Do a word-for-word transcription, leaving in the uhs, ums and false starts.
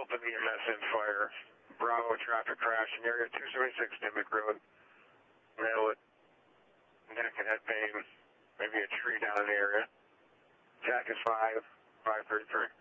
Dalton E M S in fire. Bravo traffic crash in area two seventy-six Dimmick Road. Male with neck and head pain, maybe a tree down in the area. Jack is five, five thirty-three.